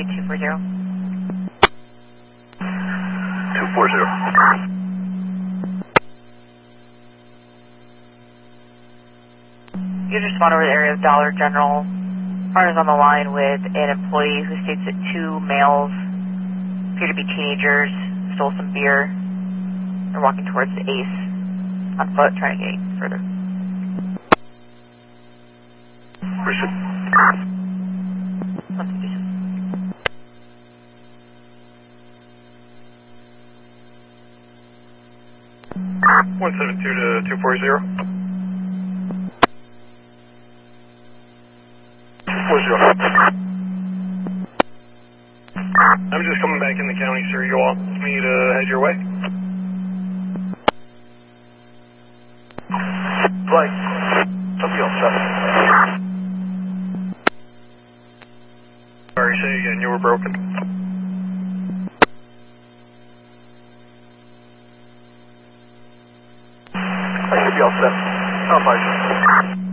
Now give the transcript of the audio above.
240. 240. You just spawned over the area of Dollar General. Partner's on the line with an employee who states that two males appear to be teenagers, stole some beer. They're walking towards the Ace on foot, trying to get further. Appreciate it. 172 to 240. 240. I'm just coming back in the county, sir. You want me to head your way? Like, somebody else. Sorry, say again. You were broken. I should be all set. Oh, bye.